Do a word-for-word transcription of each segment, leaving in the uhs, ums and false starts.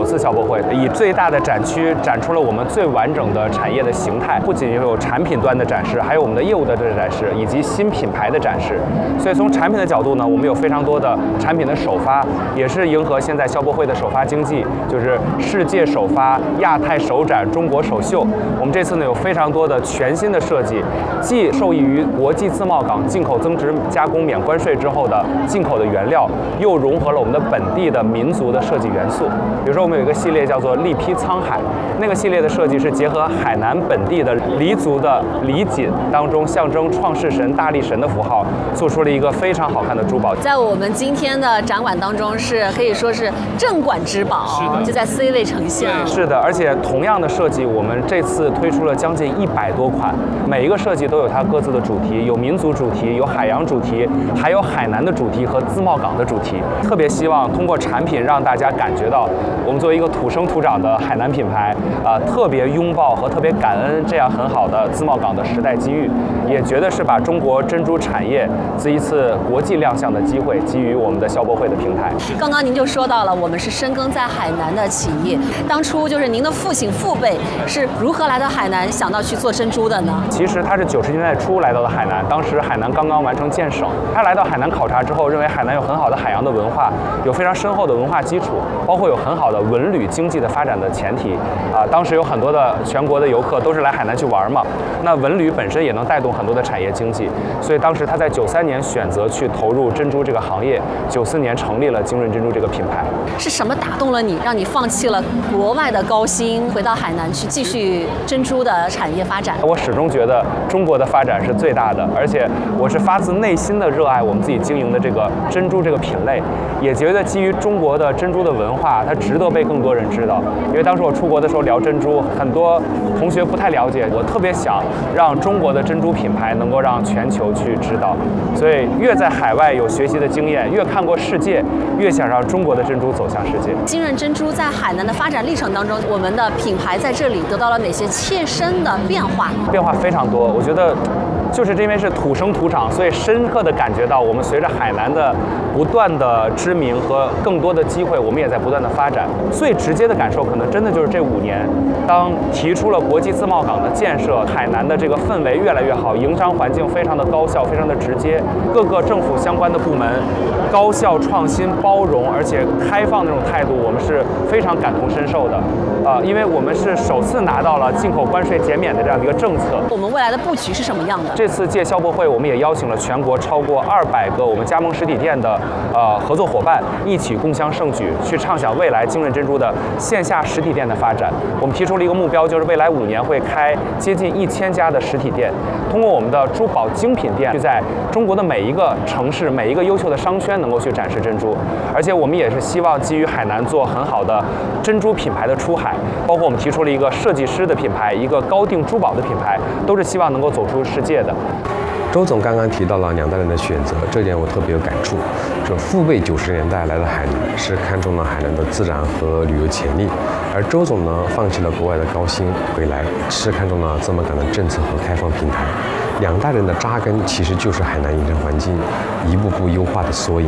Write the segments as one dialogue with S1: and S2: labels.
S1: 次消博会，以最大的展区展出了我们最完整的产业的形态，不仅有产品端的展示，还有我们的业务的展示，以及新品牌的展示。所以从产品的角度呢，我们有非常多的产品的首发，也是迎合现在消博会的首发经济，就是世界首发、亚太首展、中国首秀。我们这次呢有非常多的全新的设计，既受益于国际自贸港进口增值加工免关税之后的进口的原料，又融合了我们的本地的民族的设计元素。比如说我们有一个系列叫做力劈沧海，那个系列的设计是结合海南本地的黎族的黎锦当中象征创世神大力神的符号，做出了一个非常好看的珠宝。
S2: 在我们今天的展馆当中是可以说是镇馆之宝，
S1: 是的，
S2: 就在 C 位呈现。
S1: 是的，而且同样的设计，我们这次推出了将近一百多款，每一个设计都有它各自的主题，有民族主题，有海洋主题，还有海南的主题和自贸港的主题。特别希望通过产品让大家感觉到，我们作为一个土生土长的海南品牌，啊、呃，特别拥抱和特别感恩这样很好的自贸港的时代机遇，也觉得是把中国珍珠产业这一次国际亮相的机会给予我们的消博会的平台。
S2: 刚刚您就说到了，我们是深耕在海南的企业，当初就是您的父亲父辈是如何来到海南，想到去做珍珠的呢？
S1: 其实他是九十年代初来到的海南，当时海南刚刚完成建省。他来到海南考察之后，认为海南有很好的海洋的文化，有非常深厚的文化基础，包括有很好的文旅经济的发展的前提。啊，当时有很多的全国的游客都是来海南去玩嘛，那文旅本身也能带动很多的产业经济，所以当时他在九三年选择去投入珍珠这个行业，九四年成立了精润珍珠这个品牌。
S2: 是什么打动了你，让你放弃了国外的高薪，回到海南去继续珍珠的产业发展？
S1: 我始终觉得中国的发展是最大的，而且我是发自内心的热爱我们自己经营的这个珍珠这个品类，也觉得基于中国的珍珠的文化，它值得被更多人知道。因为当时我出国的时候聊珍珠，很多同学不太了解，我特别想让中国的珍珠品牌能够让全球去知道，所以越在海外有学习的经验，越看过世界，越想让中国的珍珠走向世界。
S2: 精润珍珠在海南的发展历程当中，我们的品牌在这里得到了哪些切身的变化？
S1: 变化非常多，我觉得就是因为是土生土长，所以深刻的感觉到我们随着海南的不断的知名和更多的机会，我们也在不断的发展。最直接的感受可能真的就是这五年，当提出了国际自贸港的建设，海南的这个氛围越来越好，营商环境非常的高效，非常的直接，各个政府相关的部门高效、创新、包容而且开放的这种态度，我们是非常感同身受的。呃，因为我们是首次拿到了进口关税减免的这样的一个政策。
S2: 我们未来的布局是什么样的？
S1: 这次借消博会，我们也邀请了全国超过二百个我们加盟实体店的呃合作伙伴，一起共襄盛举，去畅想未来精润珍珠的线下实体店的发展。我们提出了一个目标，就是未来五年会开接近一千家的实体店，通过我们的珠宝精品店，去在中国的每一个城市、每一个优秀的商圈能够去展示珍珠。而且我们也是希望基于海南做很好的珍珠品牌的出海，包括我们提出了一个设计师的品牌，一个高定珠宝的品牌，都是希望能够走出世界的。
S3: 周总刚刚提到了两代人的选择，这点我特别有感触。说父辈九十年代来到海南，是看中了海南的自然和旅游潜力，而周总呢，放弃了国外的高薪回来，是看中了自贸港的政策和开放平台。两代人的扎根其实就是海南营商环境一步步优化的缩影。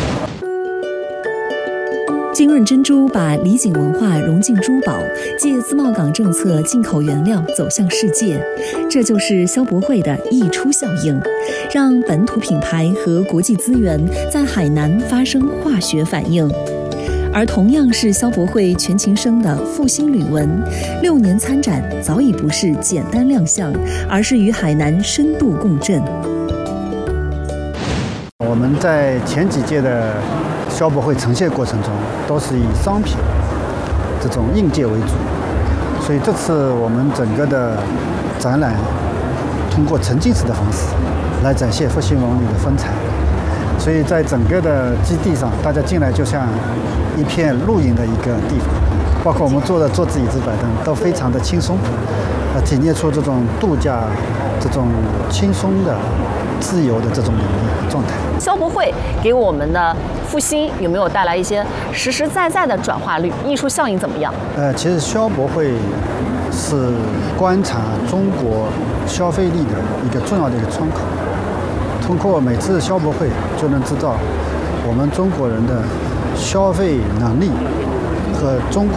S4: 精润珍珠把礼锦文化融进珠宝，借自贸港政策进口原料走向世界，这就是消博会的溢出效应，让本土品牌和国际资源在海南发生化学反应。而同样是消博会全勤生的复兴旅文，六年参展早已不是简单亮相，而是与海南深度共振。
S5: 我们在前几届的消博会呈现过程中，都是以商品这种硬件为主，所以这次我们整个的展览通过沉浸式的方式来展现复兴文旅的风采。所以在整个的基地上，大家进来就像一片露营的一个地方，包括我们坐的桌子、椅子、摆凳都非常的轻松，呃，体现出这种度假、这种轻松的、自由的这种状态。
S2: 消博会给我们的复兴有没有带来一些实实在在的转化率？溢出效应怎么样？
S5: 呃，其实消博会是观察中国消费力的一个重要的一个窗口。通过每次消博会，就能知道我们中国人的消费能力和中国